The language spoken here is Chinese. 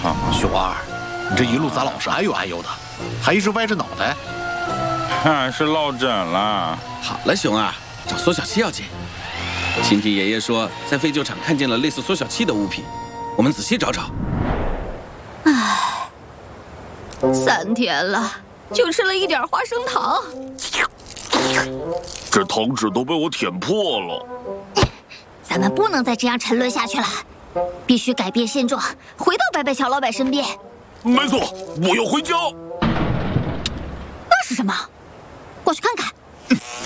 熊二，你这一路咋老是哎呦哎呦的，还一直歪着脑袋？ 是落枕了。 好了，熊二，找缩小器要紧。亲听爷爷说，在废旧厂看见了类似缩小器的物品，我们仔细找找。 唉，3天了，就吃了一点花生糖。 这糖纸都被我舔破了。 咱们不能再这样沉沦下去了，必须改变现状，回到白白乔老板身边。 没错，我要回家。 那是什么？过去看看。